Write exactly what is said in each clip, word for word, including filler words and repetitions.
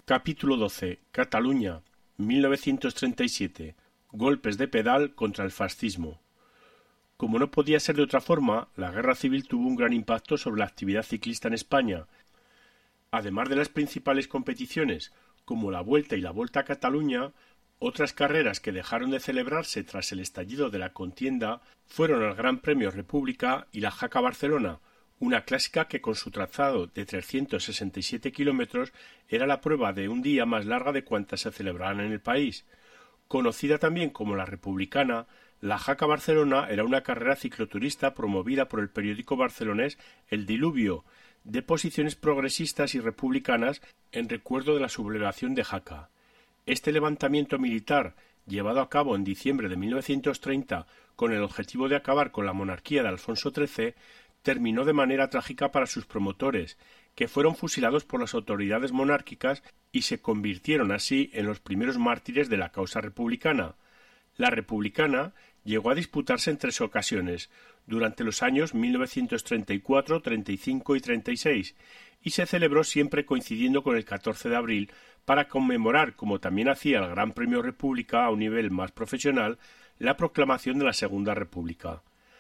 Capítulo doce. Cataluña, mil novecientos treinta y siete. Golpes de pedal contra el fascismo. Como no podía ser de otra forma, la guerra civil tuvo un gran impacto sobre la actividad ciclista en España. Además de las principales competiciones, como la Vuelta y la Volta a Cataluña, otras carreras que dejaron de celebrarse tras el estallido de la contienda fueron el Gran Premio República y la Jaca Barcelona, una clásica que con su trazado de trescientos sesenta y siete kilómetros era la prueba de un día más larga de cuantas se celebraban en el país. Conocida también como la Republicana, la Jaca Barcelona era una carrera cicloturista promovida por el periódico barcelonés El Diluvio, de posiciones progresistas y republicanas en recuerdo de la sublevación de Jaca. Este levantamiento militar, llevado a cabo en diciembre de mil novecientos treinta con el objetivo de acabar con la monarquía de Alfonso trece, terminó de manera trágica para sus promotores, que fueron fusilados por las autoridades monárquicas y se convirtieron así en los primeros mártires de la causa republicana. La Republicana llegó a disputarse en tres ocasiones, durante los años mil novecientos treinta y cuatro, treinta y cinco y treinta y seis, y se celebró siempre coincidiendo con el catorce de abril para conmemorar, como también hacía el Gran Premio República a un nivel más profesional, la proclamación de la Segunda República.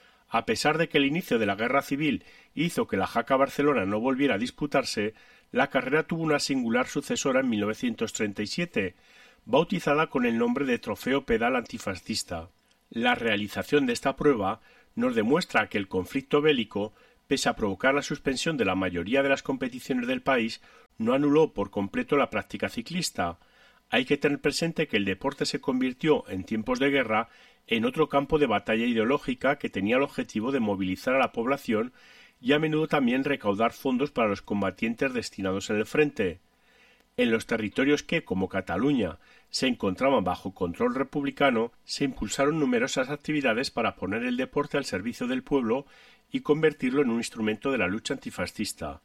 A pesar de que el inicio de la Guerra Civil hizo que la Jaca Barcelona no volviera a disputarse, la carrera tuvo una singular sucesora en mil novecientos treinta y siete, bautizada con el nombre de Trofeo Pedal Antifascista. La realización de esta prueba nos demuestra que el conflicto bélico, pese a provocar la suspensión de la mayoría de las competiciones del país, no anuló por completo la práctica ciclista. Hay que tener presente que el deporte se convirtió, en tiempos de guerra, en otro campo de batalla ideológica que tenía el objetivo de movilizar a la población y a menudo también recaudar fondos para los combatientes destinados en el frente. En los territorios que, como Cataluña, se encontraban bajo control republicano, se impulsaron numerosas actividades para poner el deporte al servicio del pueblo y convertirlo en un instrumento de la lucha antifascista.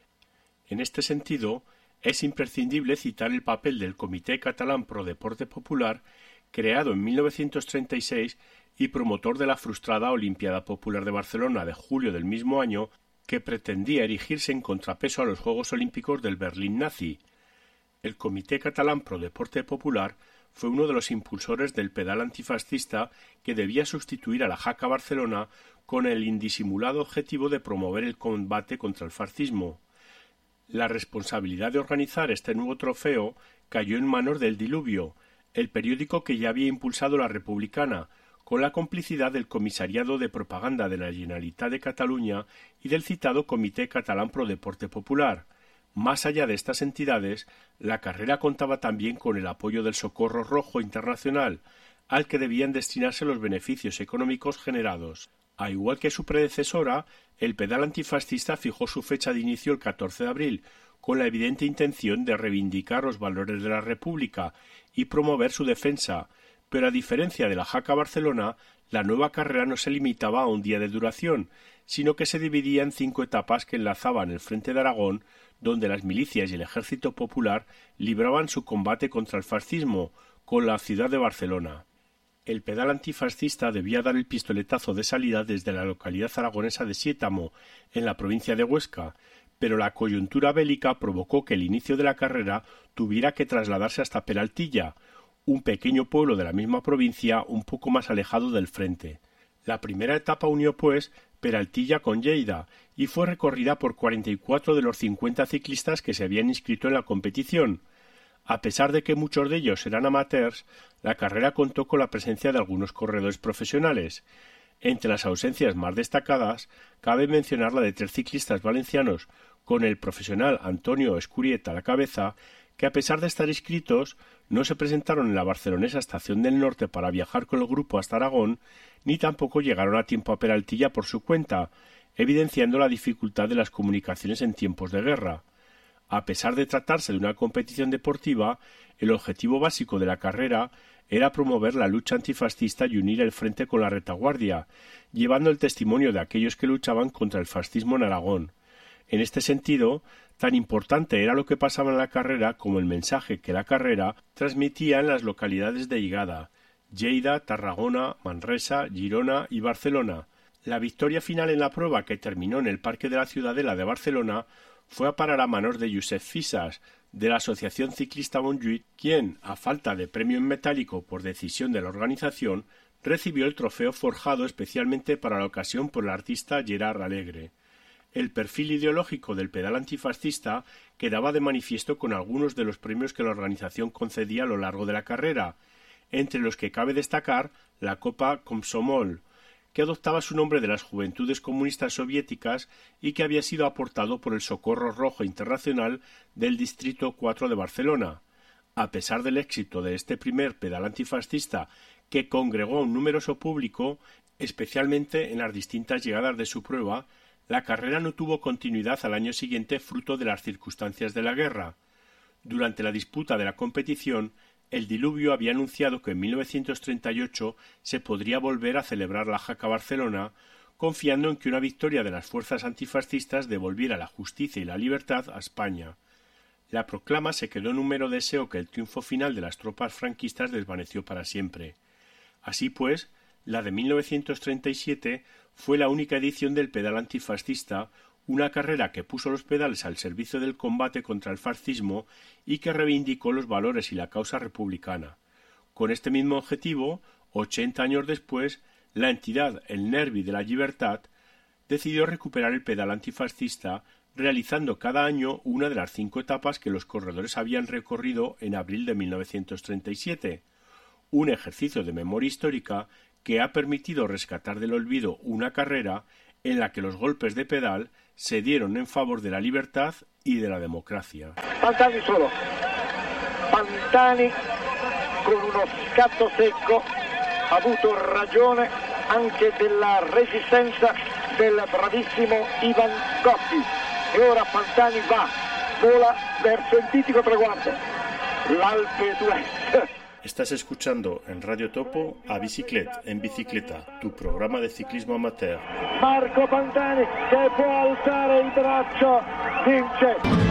En este sentido, es imprescindible citar el papel del Comité Catalán Pro Deporte Popular, creado en mil novecientos treinta y seis y promotor de la frustrada Olimpiada Popular de Barcelona de julio del mismo año, que pretendía erigirse en contrapeso a los Juegos Olímpicos del Berlín nazi. El Comité Catalán Pro Deporte Popular fue uno de los impulsores del pedal antifascista que debía sustituir a la Jaca Barcelona con el indisimulado objetivo de promover el combate contra el fascismo. La responsabilidad de organizar este nuevo trofeo cayó en manos del Diluvio, el periódico que ya había impulsado la Republicana, con la complicidad del Comisariado de Propaganda de la Generalitat de Cataluña y del citado Comité Catalán Pro Deporte Popular. Más allá de estas entidades, la carrera contaba también con el apoyo del Socorro Rojo Internacional, al que debían destinarse los beneficios económicos generados. A igual que su predecesora, el pedal antifascista fijó su fecha de inicio el catorce de abril, con la evidente intención de reivindicar los valores de la República y promover su defensa, pero a diferencia de la Jaca Barcelona, la nueva carrera no se limitaba a un día de duración, sino que se dividía en cinco etapas que enlazaban el frente de Aragón, donde las milicias y el ejército popular libraban su combate contra el fascismo, con la ciudad de Barcelona. El pedal antifascista debía dar el pistoletazo de salida desde la localidad aragonesa de Siétamo, en la provincia de Huesca, pero la coyuntura bélica provocó que el inicio de la carrera tuviera que trasladarse hasta Peraltilla, un pequeño pueblo de la misma provincia un poco más alejado del frente. La primera etapa unió, pues, Peraltilla con Lleida y fue recorrida por cuarenta y cuatro de los cincuenta ciclistas que se habían inscrito en la competición. A pesar de que muchos de ellos eran amateurs, la carrera contó con la presencia de algunos corredores profesionales. Entre las ausencias más destacadas, cabe mencionar la de tres ciclistas valencianos, con el profesional Antonio Escurieta a la cabeza, que a pesar de estar inscritos, no se presentaron en la barcelonesa Estación del Norte para viajar con el grupo hasta Aragón, ni tampoco llegaron a tiempo a Peraltilla por su cuenta, evidenciando la dificultad de las comunicaciones en tiempos de guerra. A pesar de tratarse de una competición deportiva, el objetivo básico de la carrera era promover la lucha antifascista y unir el frente con la retaguardia, llevando el testimonio de aquellos que luchaban contra el fascismo en Aragón. En este sentido, tan importante era lo que pasaba en la carrera como el mensaje que la carrera transmitía en las localidades de llegada, Lleida, Tarragona, Manresa, Girona y Barcelona. La victoria final en la prueba, que terminó en el Parque de la Ciudadela de Barcelona, fue a parar a manos de Josep Fisas, de la Asociación Ciclista Montjuïc, quien, a falta de premio en metálico por decisión de la organización, recibió el trofeo forjado especialmente para la ocasión por el artista Gerard Alegre. El perfil ideológico del pedal antifascista quedaba de manifiesto con algunos de los premios que la organización concedía a lo largo de la carrera, entre los que cabe destacar la Copa Komsomol, que adoptaba su nombre de las Juventudes Comunistas Soviéticas y que había sido aportado por el Socorro Rojo Internacional del Distrito cuatro de Barcelona. A pesar del éxito de este primer pedal antifascista, que congregó a un numeroso público, especialmente en las distintas llegadas de su prueba, la carrera no tuvo continuidad al año siguiente fruto de las circunstancias de la guerra. Durante la disputa de la competición, el Diluvio había anunciado que en mil novecientos treinta y ocho se podría volver a celebrar la Jaca Barcelona, confiando en que una victoria de las fuerzas antifascistas devolviera la justicia y la libertad a España. La proclama se quedó en un mero deseo que el triunfo final de las tropas franquistas desvaneció para siempre. Así pues, la de mil novecientos treinta y siete fue la única edición del pedal antifascista, una carrera que puso los pedales al servicio del combate contra el fascismo y que reivindicó los valores y la causa republicana. Con este mismo objetivo, ochenta años después, la entidad El Nervi de la Llibertat decidió recuperar el pedal antifascista, realizando cada año una de las cinco etapas que los corredores habían recorrido en abril de mil novecientos treinta y siete, un ejercicio de memoria histórica que ha permitido rescatar del olvido una carrera en la que los golpes de pedal se dieron en favor de la libertad y de la democracia. Pantani solo. Pantani con uno scatto secco ha avuto ragione anche della resistenza del bravissimo Ivan Gotti. E ora Pantani va, vola verso il mitico traguardo, l'Alpe d'Huez. Estás escuchando en Radio Topo a Bicicleta en Bicicleta, tu programa de ciclismo amateur. Marco Pantani che può alzare il braccio, vince.